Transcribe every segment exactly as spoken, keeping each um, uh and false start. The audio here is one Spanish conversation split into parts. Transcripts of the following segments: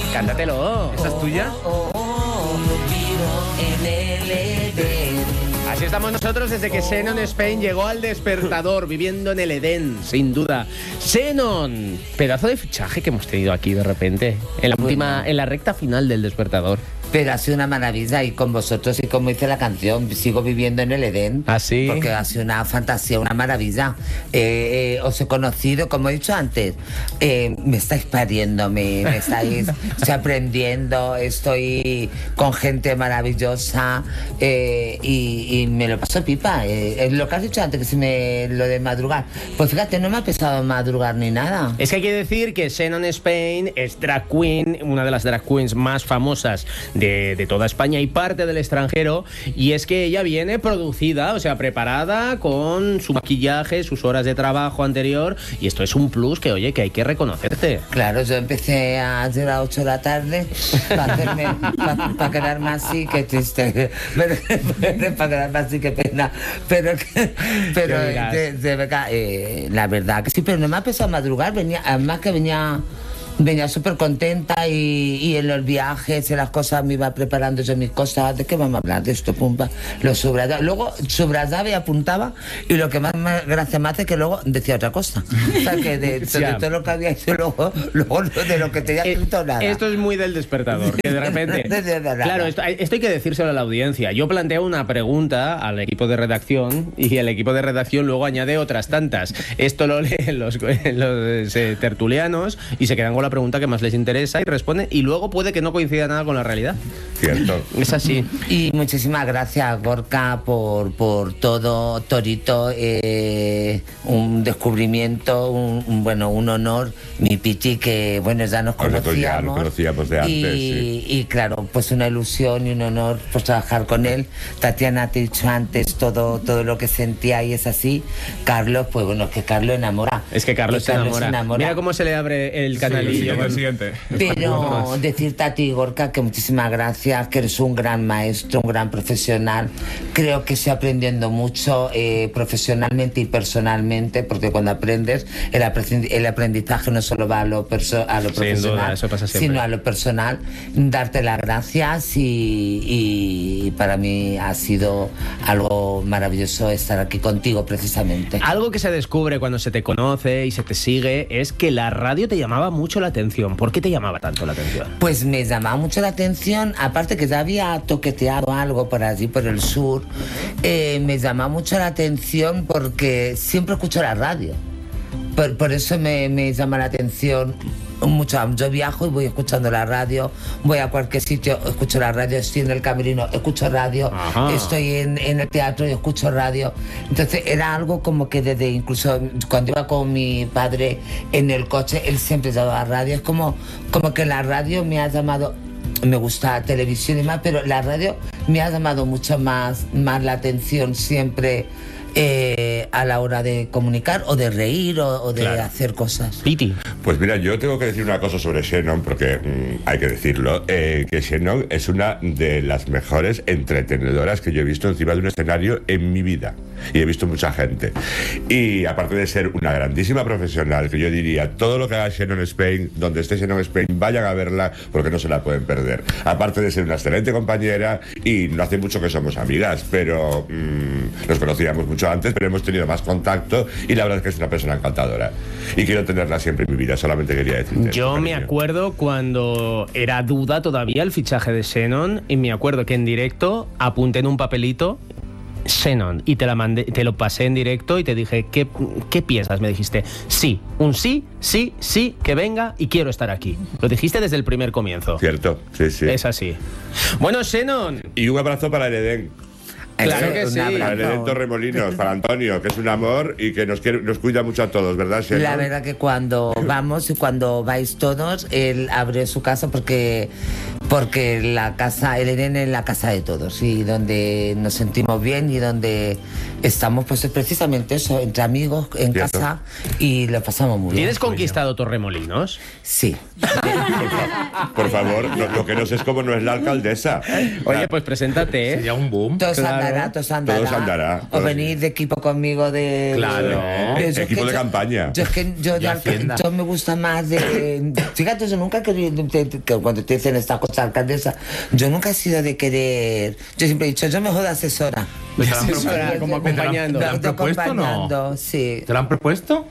Cántatelo. ¿Esta es tuya? Oh, oh, oh, vivo en el Edén. Así estamos nosotros desde que Xenon Spain llegó al despertador, viviendo en el Edén, sin duda. Xenon, pedazo de fichaje que hemos tenido aquí de repente, en la última, en la recta final del despertador. Pero ha sido una maravilla y con vosotros y como dice la canción, sigo viviendo en el Edén. ¿Ah, sí? Porque ha sido una fantasía, una maravilla. Eh, eh, os he conocido, como he dicho antes, eh, me estáis pariendo, me, me estáis aprendiendo, estoy con gente maravillosa eh, y, y me lo paso pipa. Eh, lo que has dicho antes, que si me lo de madrugar, pues fíjate, no me ha pesado madrugar ni nada. Es que hay que decir que Xenon Spain es drag queen, una de las drag queens más famosas De, de toda España y parte del extranjero, y es que ella viene producida, o sea, preparada con su maquillaje, sus horas de trabajo anterior, y esto es un plus que, oye, que hay que reconocerte. Claro, yo empecé a llegar a ocho de la tarde para hacerme, para pa quedarme así, qué triste, pero, para quedarme así, qué pena, pero, pero de, de verdad, eh, la verdad que sí, pero no me ha pesado madrugar, venía, además que venía... Venía súper contenta y, y en los viajes, en las cosas, me iba preparando yo mis cosas. ¿De qué vamos a hablar? De esto, pumpa. Lo subrayaba. Luego subrayaba y apuntaba. Y lo que más me, gracia me hace es que luego decía otra cosa. O sea, que de, de, de todo lo que había hecho, luego, luego de lo que tenía escrito, nada. Esto es muy del despertador, que de repente... Claro, esto, esto hay que decírselo a la audiencia. Yo planteo una pregunta al equipo de redacción y el equipo de redacción luego añade otras tantas. Esto lo leen los, los eh, tertulianos y se quedan con la pregunta que más les interesa y responden, y luego puede que no coincida nada con la realidad. Cierto. Es así. Y muchísimas gracias, Gorka, por, por todo, Torito, eh, un descubrimiento, un, un, bueno, un honor, mi Pichi, que bueno, ya nos conocíamos. Ya nos conocíamos de antes, y, sí. y claro, pues una ilusión y un honor pues trabajar con él. Tatiana, te he dicho antes todo, todo lo que sentía y es así. Carlos, pues bueno, es que Carlos enamora. Es que Carlos, se, Carlos enamora. se enamora. Mira cómo se le abre el canalillo. Sí, el siguiente. Pero decirte a ti, Gorka, que muchísimas gracias, que eres un gran maestro, un gran profesional. Creo que estoy aprendiendo mucho eh, profesionalmente y personalmente, porque cuando aprendes, el, aprendi el aprendizaje no solo va a lo, perso a lo profesional, Sin duda, eso pasa siempre. Sino a lo personal. Darte las gracias y, y para mí ha sido algo maravilloso estar aquí contigo, precisamente. Algo que se descubre cuando se te conoce y se te sigue es que la radio te llamaba mucho la atención. ¿Por qué te llamaba tanto la atención? Pues me llamaba mucho la atención, aparte que ya había toqueteado algo por allí, por el sur, eh, me llamaba mucho la atención porque siempre escucho la radio. Por, por eso me, me llama la atención mucho. Yo viajo y voy escuchando la radio, voy a cualquier sitio, escucho la radio, estoy en el camerino, escucho radio. Ajá. Estoy en, en el teatro y escucho radio. Entonces era algo como que desde, incluso cuando iba con mi padre en el coche, él siempre llamaba radio. Es como, como que la radio me ha llamado, me gusta televisión y más, pero la radio me ha llamado mucho más, más la atención siempre. Eh, a la hora de comunicar o de reír o, o de claro. hacer cosas. Piti. Pues mira, yo tengo que decir una cosa sobre Xenon, porque mmm, hay que decirlo, eh, que Xenon es una de las mejores entretenedoras que yo he visto encima de un escenario en mi vida, y he visto mucha gente, y aparte de ser una grandísima profesional, que yo diría, todo lo que haga Xenon Spain, donde esté Xenon Spain, vayan a verla porque no se la pueden perder, aparte de ser una excelente compañera, y no hace mucho que somos amigas, pero mmm, nos conocíamos mucho antes, pero hemos tenido más contacto y la verdad es que es una persona encantadora y quiero tenerla siempre en mi vida. Solamente quería decirte yo esto, me acuerdo cuando era duda todavía el fichaje de Xenon, y me acuerdo que en directo apunté en un papelito Xenon y te, la mandé, te lo pasé en directo y te dije, ¿qué, ¿qué piensas? Me dijiste, sí, un sí, sí, sí, que venga y quiero estar aquí. Lo dijiste desde el primer comienzo. Cierto, sí, sí. Es así. Bueno, Xenon. Y un abrazo para el Edén. Claro que sí. Para el Edén Torremolinos, para Antonio, que es un amor y que nos quiere, nos cuida mucho a todos, ¿verdad, Xenon? La verdad que cuando vamos y cuando vais todos, él abre su casa porque porque la casa, el Irene es la casa de todos y donde nos sentimos bien y donde estamos, pues es precisamente eso, entre amigos, en Cierto. casa, y lo pasamos muy bien. ¿Tienes conquistado Torremolinos? Sí. Por favor, lo, lo que no sé es cómo no es la alcaldesa. Oye, pues preséntate, ¿eh? Sería un boom. Todo se Claro. andará, todo se andará. Todo se andará, O todo. venir de equipo conmigo de... Claro. de- yo Equipo que de yo- campaña. Yo es que yo, Y de Hacienda. alca- yo me gusta más de... Fíjate, yo nunca he querido... te- te- que cuando te dicen esta cosa, alcaldesa, yo nunca he sido de querer... Yo siempre he dicho, yo mejor de asesora. ¿Te lo han Asesora, propuesto? como ¿Te lo han- acompañando. ¿Te lo han De propuesto o no? acompañando, sí. ¿Te lo han propuesto?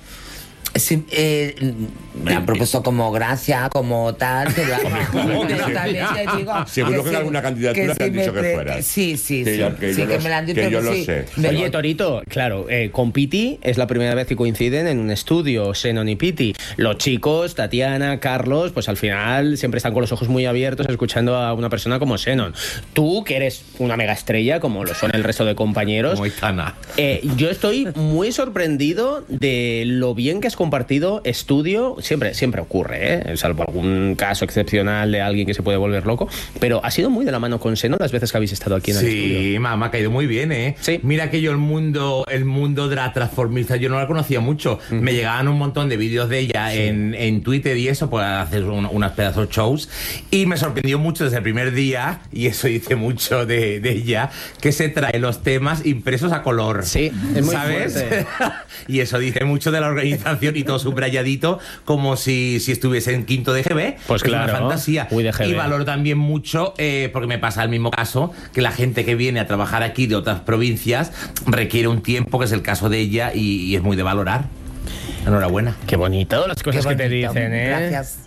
Sí, eh, me han propuesto como gracia, como tal, pero, ¿cómo pero que también gracia? te digo Seguro que en si- alguna candidatura te han si dicho me que pre- fueras. Sí, sí, Que sí, yo- que sí, yo que lo- me lo han dicho. que yo lo sí. sé. Me- Oye, Torito, claro, eh, con Piti es la primera vez que coinciden en un estudio, Xenon y Piti. Los chicos, Tatiana, Carlos, pues al final siempre están con los ojos muy abiertos escuchando a una persona como Xenon. Tú, que eres una mega estrella, como lo son el resto de compañeros, Como Itana. eh, yo estoy muy sorprendido de lo bien que has compartido estudio. Siempre, siempre ocurre, ¿eh? Salvo algún caso excepcional de alguien que se puede volver loco. Pero ha sido muy de la mano con Xenon las veces que habéis estado aquí en el estudio. Sí, ma, me ha caído muy bien, ¿eh? Sí. Mira que yo el mundo, el mundo de la transformista, yo no la conocía mucho. Uh-huh. Me llegaban un montón de vídeos de ella sí. en, en Twitter y eso, pues hacer un, unas pedazos shows. Y me sorprendió mucho desde el primer día, y eso dice mucho de, de ella, que se trae los temas impresos a color. Sí, es muy ¿sabes? fuerte. Y eso dice mucho de la organización y todo subrayadito, como si, si estuviese en quinto de G B. Pues es claro, una fantasía. muy de G B. Y valoro también mucho, eh, porque me pasa el mismo caso, que la gente que viene a trabajar aquí de otras provincias requiere un tiempo, que es el caso de ella, y, y es muy de valorar. Enhorabuena. Qué bonito las cosas Qué que te bonito, dicen, ¿eh? Gracias.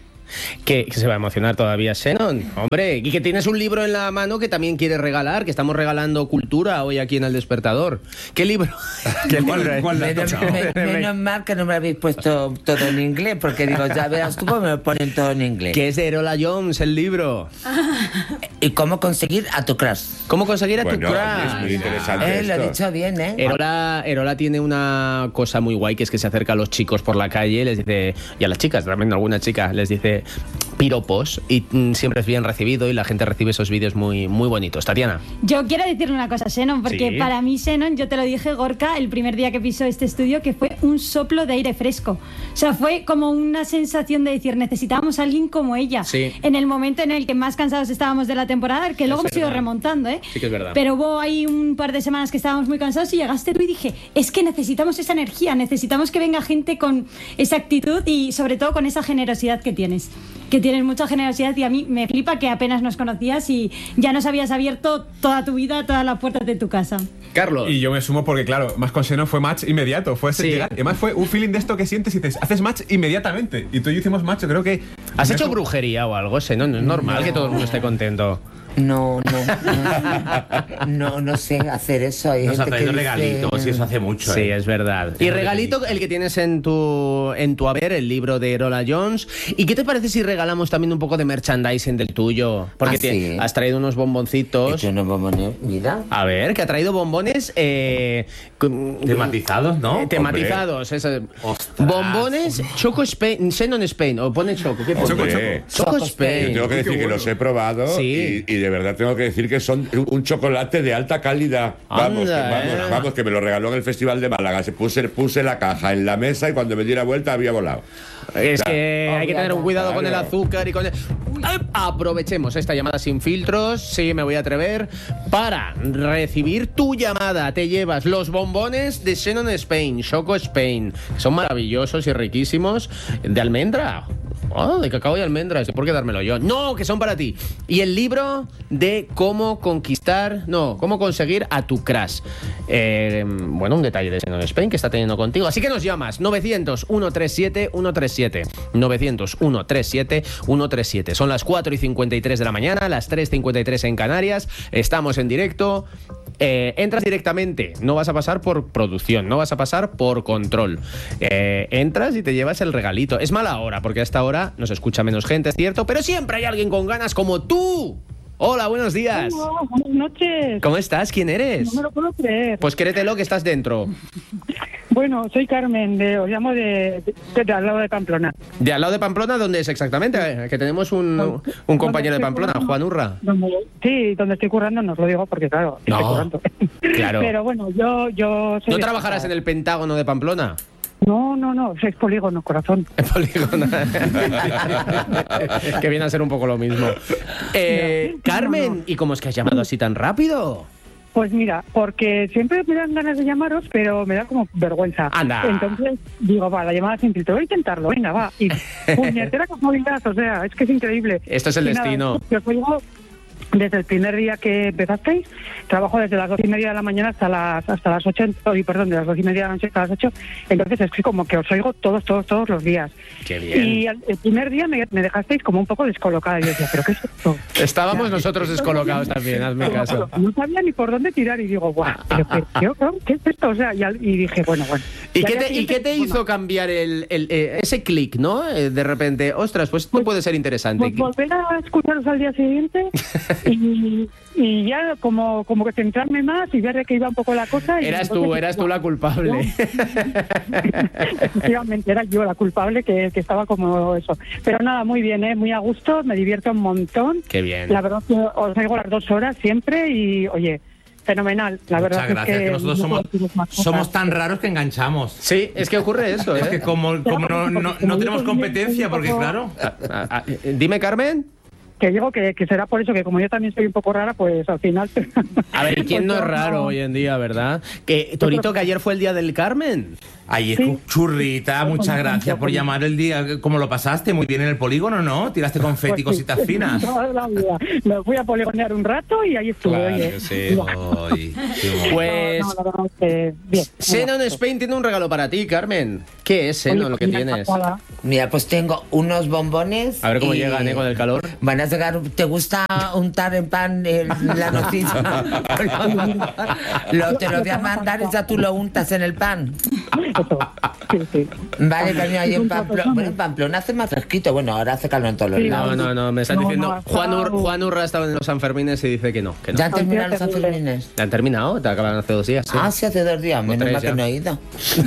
Que, que se va a emocionar todavía Xenon, hombre, y que tienes un libro en la mano que también quieres regalar, que estamos regalando cultura hoy aquí en El Despertador. ¿Qué libro? ¿Qué ¿Cuál- libro es? cuál le ha Menos, tocado? me- menos mal que no me habéis puesto todo en inglés, porque digo, ya verás tú cómo me lo ponen todo en inglés. Que es de Erola Jones el libro. ¿Y cómo conseguir a tu crush? ¿Cómo conseguir a Bueno, tu es crush? muy interesante Eh, lo he esto. dicho bien, ¿eh? Erola, Erola tiene una cosa muy guay, que es que se acerca a los chicos por la calle, les dice, y a las chicas, también alguna chica, les dice piropos, y mm, siempre es bien recibido y la gente recibe esos vídeos muy, muy bonitos. Tatiana. Yo quiero decirle una cosa, Xenon, porque Sí. para mí, Xenon, yo te lo dije, Gorka, el primer día que pisó este estudio, que fue un soplo de aire fresco. O sea, fue como una sensación de decir, necesitábamos a alguien como ella. Sí. En el momento en el que más cansados estábamos de la temporada, que luego Es hemos ido verdad. remontando, ¿eh? Sí que es verdad. Pero hubo ahí un par de semanas que estábamos muy cansados y llegaste tú y dije, es que necesitamos esa energía, necesitamos que venga gente con esa actitud y sobre todo con esa generosidad que tienes. Que tienes mucha generosidad y a mí me flipa que apenas nos conocías y ya nos habías abierto toda tu vida, todas las puertas de tu casa. Carlos. Y yo me sumo porque, claro, más con Xenon fue match inmediato. Fue Sí. llegar. Y además fue un feeling de esto que sientes y dices, haces match inmediatamente. Y tú y yo hicimos match, yo creo que. ¿Has me hecho su- brujería o algo? Sé, no, no es normal No. que todo el mundo esté contento. No, no, no, no, no sé hacer eso. Hay Nos ha gente traído que dice- regalitos y eso hace mucho. Sí, ¿eh? es verdad. Y regalito el que tienes en tu en tu haber, el libro de Erola Jones. ¿Y qué te parece si regalamos también un poco de merchandising del tuyo? Porque Ah, te- sí. has traído unos bomboncitos. Yo no puedo poner, mira. A ver, que ha traído bombones eh, con- Tematizados, ¿no? eh, tematizados. Eso. Ostras. Bombones Choco Spain, Xenon Spain, o pone Choco. ¿Qué pone? Hombre. Choco Choco Spain. Yo tengo que decir que los he probado Sí. y, y de verdad tengo que decir que son un chocolate de alta calidad. Vamos, Anda, que, vamos, eh. vamos, que me lo regaló en el Festival de Málaga. Se puse, puse la caja en la mesa y cuando me di la vuelta había volado. Es Ya. que hay que tener un cuidado con el Claro. azúcar y con el... ¡Ay! Aprovechemos esta llamada sin filtros, sí, me voy a atrever, para recibir tu llamada. Te llevas los bombones de Xenon Spain, Choco Spain, que son maravillosos y riquísimos, de almendra. Oh, de cacao y almendras, ¿por qué dármelo yo? No, que son para ti. Y el libro de cómo conquistar, no, cómo conseguir a tu crush. Eh, bueno, un detalle de Xenon Spain que está teniendo contigo. Así que nos llamas novecientos, ciento treinta y siete, ciento treinta y siete. novecientos, ciento treinta y siete, ciento treinta y siete. Son las cuatro y cincuenta y tres de la mañana, las tres y cincuenta y tres en Canarias. Estamos en directo. Eh, entras directamente, no vas a pasar por producción, no vas a pasar por control. Eh, entras y te llevas el regalito. Es mala hora, porque a esta hora nos escucha menos gente, es cierto, pero siempre hay alguien con ganas como tú. Hola, buenos días. Hola, buenas noches. ¿Cómo estás? ¿Quién eres? No me lo puedo creer. Pues créetelo que estás dentro. Bueno, soy Carmen, de, os llamo de, de, de al lado de Pamplona. ¿De al lado de Pamplona dónde es exactamente? Eh, Que tenemos un, un compañero de Pamplona, Juan Urra. Donde, sí, donde estoy currando, no os lo digo porque, claro, No, estoy currando. claro. Pero bueno, yo... yo soy ¿No de- trabajarás en el Pentágono de Pamplona? No, no, no, sois polígono, corazón. En polígono. Que viene a ser un poco lo mismo. Eh, Carmen, ¿y cómo es que has llamado así tan rápido? Pues mira, porque siempre me dan ganas de llamaros, pero me da como vergüenza. Anda. Entonces digo, va, la llamada sin filtro, voy a intentarlo, venga, va. Y puñetera casualidad, o sea, es que es increíble. Esto es el Y nada, destino. yo os oigo desde el primer día que empezasteis, trabajo desde las dos y media de la mañana hasta las hasta las ocho, y perdón, de las dos y media de la noche hasta las ocho. Entonces es que como que os oigo todos, todos, todos los días. Qué bien. Y el, el primer día me, me dejasteis como un poco descolocada. Y yo decía, ¿pero qué es esto? Estábamos nosotros descolocados también, hazme caso. No sabía ni por dónde tirar y digo, guau, pero qué, qué horror, ¿qué es esto? O sea, y, al- y dije, bueno, bueno. ¿Y Y al qué día te, ¿y siguiente, qué te bueno, hizo cambiar el, el, eh, ese clic, no? Eh, de repente, ostras, pues esto puede ser interesante. Pues volver a escucharos al día siguiente y, y ya como, como que centrarme más y ver de qué iba un poco la cosa. Y Eras tú, entonces, eras tú la culpable. efectivamente, era yo la culpable que, que estaba como eso. Pero nada, muy bien, ¿eh? Muy a gusto, me divierto un montón. Qué bien. La verdad que os oigo las dos horas siempre y, oye, fenomenal. La verdad Muchas gracias, es que, que nosotros no somos, puedo deciros más cosas. somos tan raros que enganchamos. Sí, es que ocurre eso, Es que ¿eh? como, como no, no, no tenemos competencia, porque claro... Ah, ah, ah, eh, dime, Carmen. Que digo que, que será por eso que como yo también soy un poco rara, pues al final... A ver, ¿y quién no es Pues raro hoy en día, verdad? Que Torito, que ayer fue el día del Carmen. Ay, es Sí. churrita, muchas gracias por llamar el día. ¿Cómo lo pasaste? Muy bien en el polígono, ¿no? Tiraste confeti, Pues sí. cositas finas. Toda la vida. Me fui a poligonear un rato y ahí estuve. Claro oye. que sí. Mira, Ay, qué bueno. Pues no, no, la verdad es que bien. Xenon Spain tiene un regalo para ti, Carmen. ¿Qué es Xenon, Oye, lo que mira, tienes? pasada. Mira, pues tengo unos bombones. A ver cómo y llegan, ¿eh? Con el calor. Van a llegar. ¿Te gusta untar en pan el- la noticia? lo, te lo voy a mandar y ya tú lo untas en el pan. Eso. Sí, sí. Vale, pero ahí en Un Pamplona, tropezón, bueno, ¿eh? en Pamplona hace más fresquito. Bueno, ahora hace calor en todos los Sí, lados. No, no, no, me están No, diciendo. no, Juan, Ur- estaba- Juan Urra estaba en los Sanfermines y dice que no, que no. ¿Ya han terminado los Ay, qué terrible. Sanfermines? ¿Ya han terminado? Te acaban hace dos días. ¿sí? Ah, sí, hace dos días. Menos tres mal que ya. no he ido.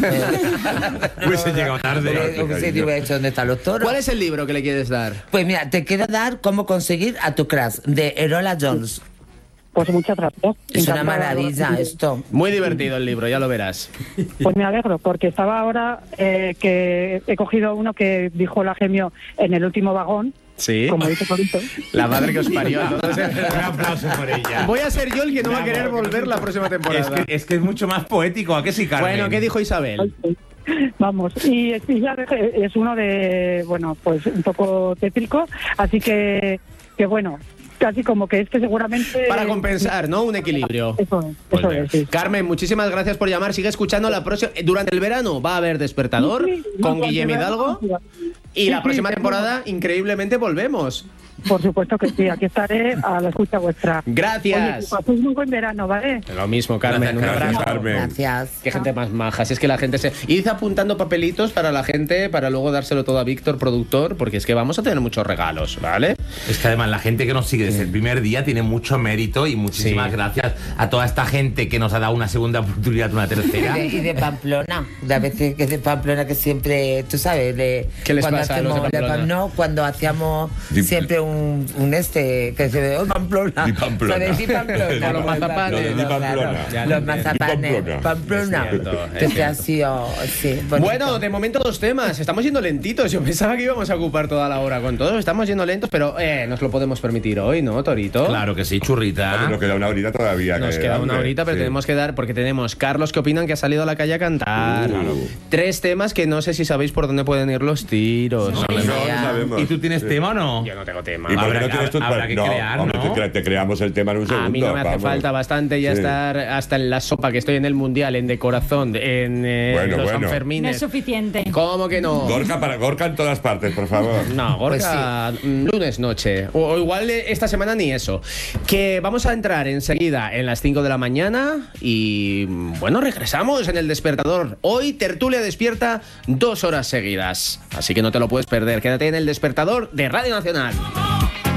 Hubiese llegado tarde. Hubiese ido, he hecho dónde están los toros. ¿Cuál es el libro que le quieres dar? Pues mira, te quiero dar Cómo conseguir a tu crush, de Erola Jones. Pues muchas gracias. Es una Encantada. maravilla esto. Muy divertido el libro, ya lo verás. Pues me alegro, porque estaba ahora eh, que he cogido uno que dijo la Gemio en el último vagón, Sí. como dice Torito. La madre que os parió. Entonces, Un aplauso por ella. voy a ser yo el que no va a querer volver la próxima Es temporada. que, es que es mucho más poético, ¿a qué sí, Carmen? Bueno, ¿qué dijo Isabel? Vamos, y, y ya es uno de, bueno, pues un poco tétrico, así que, que bueno, casi como que este seguramente... Para compensar, ¿no? Un equilibrio. Eso es, eso es, sí. Carmen, muchísimas gracias por llamar. Sigue escuchando la próxima. Durante el verano va a haber Despertador Sí, sí, con no, Guillem no, Hidalgo. no, Y sí, la sí, próxima sí, temporada, increíblemente, volvemos. Por supuesto que sí, aquí estaré a la escucha vuestra. Gracias. Oye, que paséis muy buen verano, ¿vale? Lo mismo, Carmen. Un Gracias, abrazo. Carmen. Gracias. Qué gente más maja. Si es que la gente se. Id apuntando papelitos para la gente, para luego dárselo todo a Víctor, productor, porque es que vamos a tener muchos regalos, ¿vale? Es que además la gente que nos sigue desde el primer día tiene mucho mérito y muchísimas Sí. gracias a toda esta gente que nos ha dado una segunda oportunidad, una Y tercera. de, y de Pamplona, de a veces que de Pamplona que siempre, tú sabes, de, ¿Qué les cuando pasa a los de hacemos- Pamplona? no, cuando hacíamos Di- siempre un, un este que se ve oh, Pamplona, Di Pamplona. ¿sabes? Di Pamplona, Con los mazapanes. Claro, Di Pamplona. Ya los lo mazapanes, Di Pamplona. Pamplona, Es cierto, es que te cierto. ha sido, sí, bonito. Bueno, de momento dos temas. Estamos yendo lentitos. Yo pensaba que íbamos a ocupar toda la hora con todo. Estamos yendo lentos, pero eh, nos lo podemos permitir hoy, ¿no, Torito? Claro que sí, churrita. Bueno, nos queda una horita todavía. Nos que queda una darle. horita, pero Sí. tenemos que dar, porque tenemos Carlos que opinan que ha salido a la calle a cantar. Uh. Tres temas que no sé si sabéis por dónde pueden ir los tiros. No, No, no idea. sabemos. ¿Y tú tienes Sí. tema o no? Yo no tengo tema. ¿Y por qué Habrá no que- tienes tú? habrá que no, crear, hombre, ¿no? te, cre- te creamos el tema en un segundo. A mí no me hace vamos. falta bastante ya Sí. estar hasta en la sopa, que estoy en el Mundial, en de corazón, en eh, Bueno, los bueno. No Sanfermines. es suficiente. ¿Cómo que no? Gorka, para, Gorka en todas partes, por favor. No, Gorka, mm, lunes noche. O, o igual eh, esta semana ni eso. Que vamos a entrar enseguida en las cinco de la mañana y mm, bueno, regresamos en el Despertador. Hoy tertulia despierta dos horas seguidas. Así que no te lo puedes perder. Quédate en el Despertador de Radio Nacional.